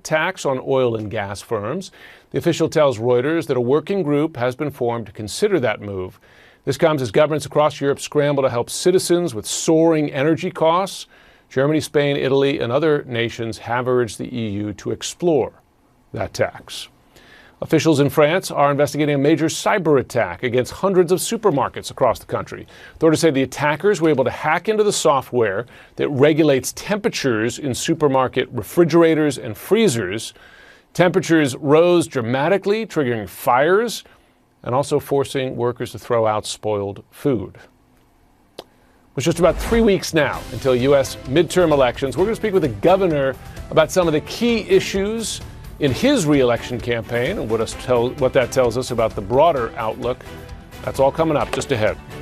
tax on oil and gas firms. The official tells Reuters that a working group has been formed to consider that move. This comes as governments across Europe scramble to help citizens with soaring energy costs. Germany, Spain, Italy, and other nations have urged the EU to explore that tax. Officials in France are investigating a major cyber attack against hundreds of supermarkets across the country. Authorities say the attackers were able to hack into the software that regulates temperatures in supermarket refrigerators and freezers. Temperatures rose dramatically, triggering fires and also forcing workers to throw out spoiled food. It's just about 3 weeks now until U.S. midterm elections. We're going to speak with the governor about some of the key issues in his re-election campaign and what that tells us about the broader outlook. That's all coming up just ahead.